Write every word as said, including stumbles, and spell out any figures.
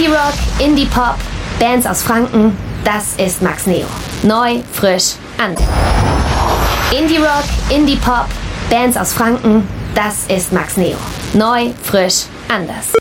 Indie-Rock, Indie-Pop, Bands aus Franken, das ist Max Neo. Neu, frisch, anders. Indie-Rock, Indie-Pop, Bands aus Franken, das ist Max Neo. Neu, frisch, anders.